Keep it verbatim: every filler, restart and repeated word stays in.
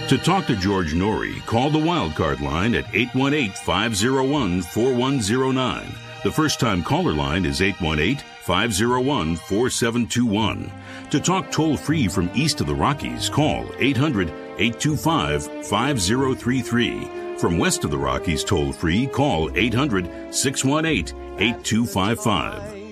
To talk to George Norrie, call the Wildcard line at eight one eight, five oh one, four one oh nine. The first-time caller line is eight one eight, five oh one, four seven two one. To talk toll-free from east of the Rockies, call eight hundred, eight two five, five oh three three. From west of the Rockies toll-free, call eight hundred, six one eight, eight two five five.